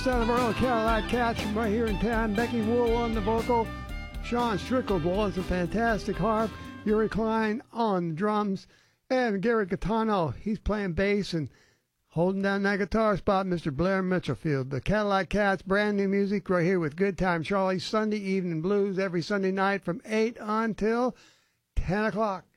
sound of Earl Cadillac Cats from right here in town. Becky Wool on the vocal. Sean Strickleball on the fantastic harp. Yuri Klein on the drums. And Gary Gaetano, he's playing bass and holding down that guitar spot, Mr. Blair Mitchellfield. The Cadillac Cats, brand new music right here with Good Time Charlie. Sunday Evening Blues every Sunday night from 8 until 10 o'clock.